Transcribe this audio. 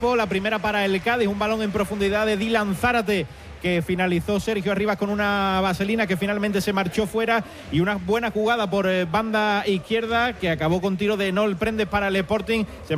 La primera para el Cádiz, un balón en profundidad de Dylan Zárate, que finalizó Sergio Arribas con una vaselina que finalmente se marchó fuera, y una buena jugada por banda izquierda que acabó con tiro de Nol Prendes para el Sporting.